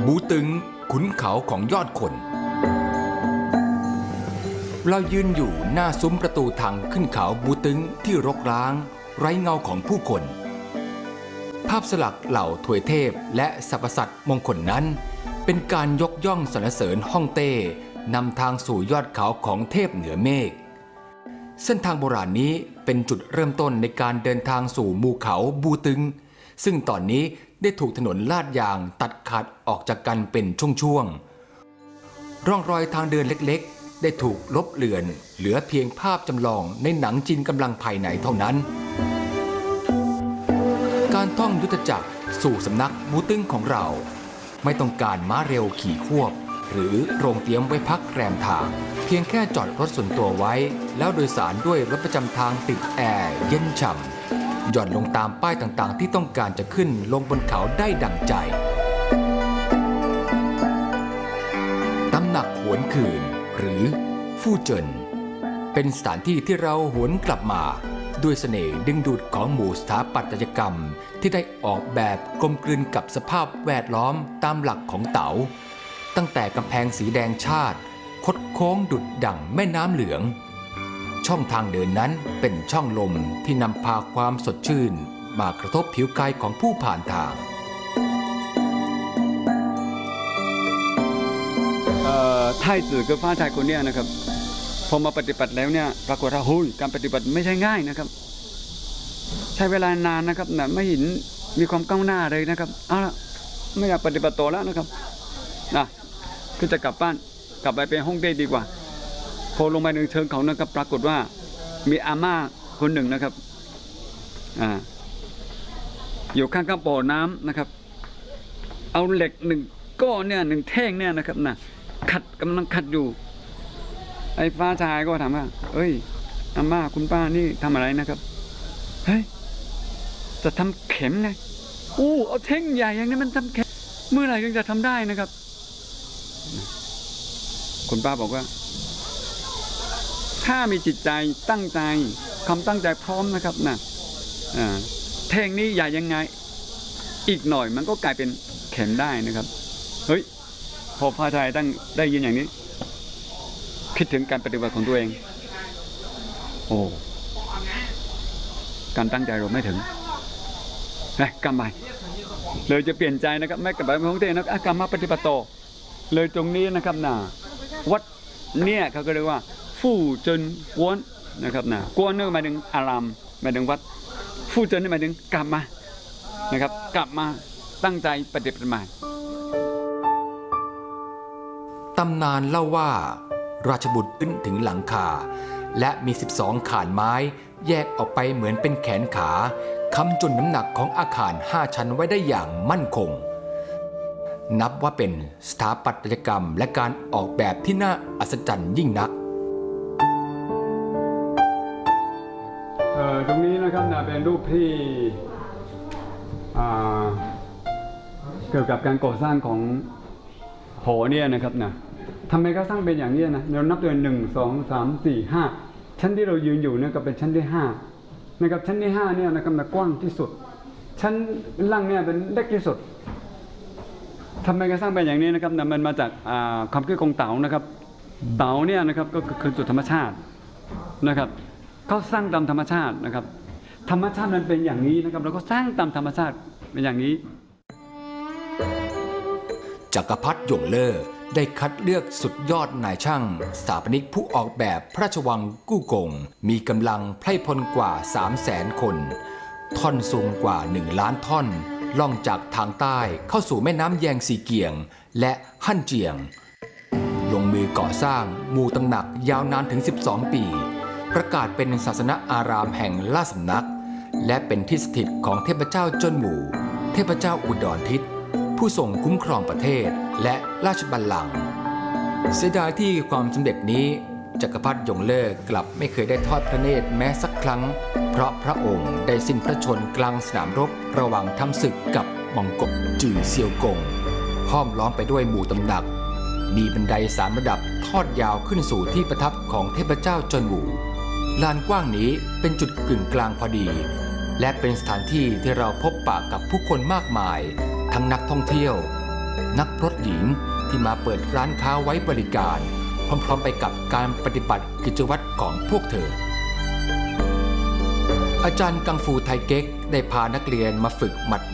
บูตึงขุนเขาของยอดคนเรายืนอยู่หน้าซุ้มประตูทางขึ้นเขาบูตึงที่รกร้างไร้เงาของผู้คนภาพสลักเหล่าถวยเทพและสรรพสัตว์มงคลนั้นเป็นการยกย่องสรรเสริญฮ่องเต้นำทางสู่ยอดเขาของเทพเหนือเมฆเส้นทางโบราณนี้เป็นจุดเริ่มต้นในการเดินทางสู่หมู่เขาบูตึงซึ่งตอนนี้ได้ถูกถนนลาดยางตัดขาดออกจากกันเป็นช่วงๆร่องรอยทางเดินเล็กๆได้ถูกลบเลือนเหลือเพียงภาพจำลองในหนังจีนกำลังภายในเท่านั้นการท่องยุทธจักรสู่สำนักบูตึงของเราไม่ต้องการม้าเร็วขี่ควบหรือโรงเตรียมไว้พักแรมทางเพียงแค่จอดรถส่วนตัวไว้แล้วโดยสารด้วยรถประจำทางติดแอร์เย็นฉ่ำหย่อนลงตามป้ายต่างๆที่ต้องการจะขึ้นลงบนเขาได้ดังใจตำหนักหวนคืนหรือฟู่เจินเป็นสถานที่ที่เราหวนกลับมาด้วยเสน่ห์ดึงดูดของหมู่สถาปัตยกรรมที่ได้ออกแบบกลมกลืนกับสภาพแวดล้อมตามหลักของเต๋าตั้งแต่กำแพงสีแดงชาติคดโค้งดุจดั่งแม่น้ำเหลืองช่องทางเดินนั้นเป็นช่องลมที่นำพาความสดชื่นมากระทบผิวกายของผู้ผ่านทางไทจื่อกับฟ้าชายคนนี้นะครับพอมาปฏิบัติแล้วเนี่ยปรากฏว่าการปฏิบัติไม่ใช่ง่ายนะครับใช้เวลานานนะครับนะไม่เห็นมีความก้าวหน้าเลยนะครับเอาละไม่อยากปฏิบัติต่อแล้วนะครับนะคือจะกลับบ้านกลับไปเป็นฮ่องเต้ดีกว่าพอลงไปในเชิงเขานะครับปรากฏว่ามีอาม่าคนหนึ่งนะครับอยู่ข้างๆบ่อน้ำนะครับเอาเหล็กหนึ่งก้อนเนี่ยหนึ่งแท่งเนี่ยนะครับนะกำลังขัดอยู่ไอ้ฟ้าชายก็ถามว่าเอ้ยอาม่าคุณป้านี่ทำอะไรนะครับเฮ้ยจะทำเข็มไงเอาแท่งใหญ่อย่างนี้มันทำเข็มเมื่อไหร่ถึงจะทำได้นะครับคุณป้าบอกว่าถ้ามีจิตใจตั้งใจความตั้งใจพร้อมนะครับนะแท่งนี้ใหญ่ยังไงอีกหน่อยมันก็กลายเป็นเข็มได้นะครับเฮ้ยพอพระชายได้ยินอย่างนี้คิดถึงการปฏิบัติของตัวเองการตั้งใจเราไม่ถึงกลับไปเลยจะเปลี่ยนใจนะครับไม่กลับไปของตัวเองนะกลับมาปฏิบัติต่อเลยตรงนี้นะครับวัดเนี่ยเขาก็เรียกว่าฟู่เจินกวนนะครับกวนนี่หมายถึงอารามหมายถึงวัดฟู่เจินนี่หมายถึงกลับมานะครับกลับมาตั้งใจปฏิบัติใหม่ตำนานเล่าว่าราชบุตรขึ้นถึงหลังคาและมี12 ขานไม้แยกออกไปเหมือนเป็นแขนขาค้ำจุนน้ำหนักของอาคาร5 ชั้นไว้ได้อย่างมั่นคงนับว่าเป็นสถาปัตยกรรมและการออกแบบที่น่าอัศจรรย์ยิ่งนักตรงนี้นะครับเป็นรูปที่เกี่ยวกับการก่อสร้างของหอเนี่ยนะครับทำไมเขาสร้างเป็นอย่างนี้นะเรานับด้วย1 2 3 4 5ชั้นที่เรายืนอยู่เนี่ยก็เป็นชั้นที่5นะครับชั้นที่5เนี่ยนะครับกว้างที่สุดชั้นล่างเนี่ยเป็นเล็กที่สุดทำไมเขาสร้างเป็นอย่างนี้นะครับมันมาจากความคิดของเต๋านะครับเต๋าเนี่ยนะครับก็คือสุดธรรมชาตินะครับเขาสร้างตามธรรมชาตินะครับธรรมชาติมันเป็นอย่างนี้นะครับเราก็สร้างตามธรรมชาติเป็นอย่างนี้จักรพรรดิหยงเล่อได้คัดเลือกสุดยอดนายช่างสถาปนิกผู้ออกแบบพระราชวังกู้กงมีกำลังไพร่พลกว่า 300,000 คนท่อนสูงกว่า1 ล้านท่อนล่องจากทางใต้เข้าสู่แม่น้ำแยงซีเกียงและฮั่นเจียงลงมือก่อสร้างหมู่ตำหนักยาวนานถึง12 ปีประกาศเป็นศาสนอารามแห่งราชสำนักและเป็นที่สถิตของเทพเจ้าจนหมู่เทพเจ้าอุดรทิศผู้ทรงคุ้มครองประเทศและราชบัลลังก์เสียดายที่ความสำเร็จนี้จักรพรรดิหยงเล่อกลับไม่เคยได้ทอดพระเนตรแม้สักครั้งเพราะพระองค์ได้สิ้นพระชนม์กลางสนามรบระหว่างทำศึกกับมองกบจื่อเซียวกงห้อมล้อมไปด้วยหมู่ตำหนักมีบันได3 ระดับทอดยาวขึ้นสู่ที่ประทับของเทพเจ้าจนหมู่ลานกว้างนี้เป็นจุดกึ่งกลางพอดีและเป็นสถานที่ที่เราพบปะกับผู้คนมากมายทั้งนักท่องเที่ยวนักพรตหญิงที่มาเปิดร้านค้าไว้บริการพร้อมๆไปกับการปฏิบัติกิจวัตรของพวกเธออาจารย์กังฟูไทเก๊กได้พานักเรียนมาฝึกหมัด